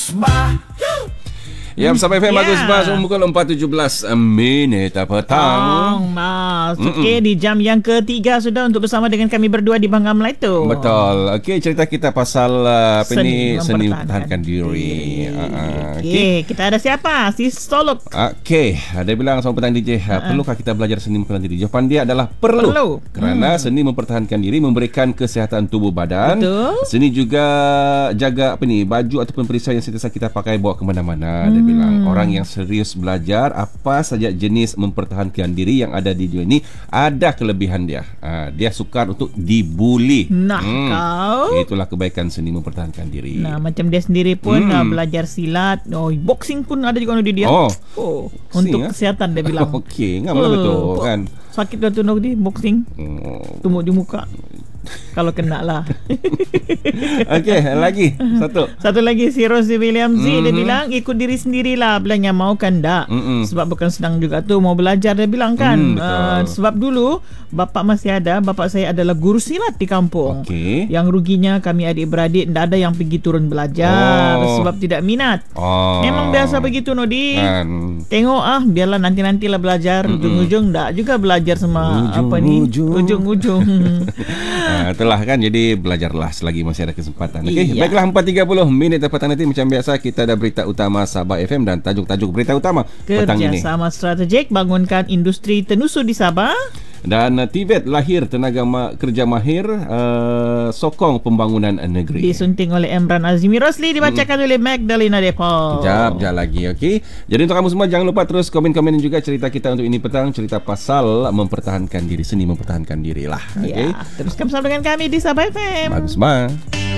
Ya, bersama FM Agus Bas pukul 4.17 minit petang. Mas. Okey, di jam yang ketiga sudah untuk bersama dengan kami berdua di Bangga Melayu. Betul. Okey, cerita kita pasal seni mempertahankan diri. Okey, kita ada siapa? Si Solok. Okey, dia bilang sama petang DJ, perlukah kita belajar seni mempertahankan diri? Jawapan dia adalah perlu. Kerana seni mempertahankan diri memberikan kesihatan tubuh badan. Betul. Seni juga jaga baju ataupun perisai yang sentiasa kita pakai bawa ke mana-mana. Dia bilang orang yang serius belajar apa saja jenis mempertahankan diri yang ada di dunia ini ada kelebihan dia. Dia sukar untuk dibuli. Kau. Itulah kebaikan seni mempertahankan diri. Nah, macam dia sendiri pun belajar silat. Boxing pun ada juga di dia. Untuk kesihatan dia bilang. Okey, ngam betul kan. Sakit dah tu di boxing. Tumuk di muka. Kalau kena lah. Okey, lagi Satu lagi si Rosie William Z. Dia bilang ikut diri sendirilah. Bilangnya mau kan tak. Sebab bukan senang juga tu mau belajar. Dia bilang kan. Sebab dulu bapak saya adalah guru silat di kampung. Yang ruginya kami adik-beradik tak ada yang pergi turun belajar. Sebab tidak minat. Memang biasa begitu Nodi. Tengok biarlah nanti-nantilah belajar. Ujung-ujung tak juga belajar sama ujung-ujung. Itulah kan, jadi belajarlah selagi masih ada kesempatan. Okey, baiklah, 4.30 minit petang nanti macam biasa kita ada berita utama Sabah FM dan tajuk-tajuk berita utama petang ini. Kerjasama strategik bangunkan industri tenusur di Sabah. Dan TVET lahir tenaga kerja mahir sokong pembangunan negeri. Disunting oleh Emran Azmi Rosli, dibacakan oleh Magdalena Depol. Sekejap lagi, okey. Jadi untuk kamu semua jangan lupa terus komen-komen dan juga cerita kita untuk ini petang, cerita pasal mempertahankan diri, seni mempertahankan diri lah. Okey. Teruskan bersama dengan kami di Sabah FM. Bagus banget.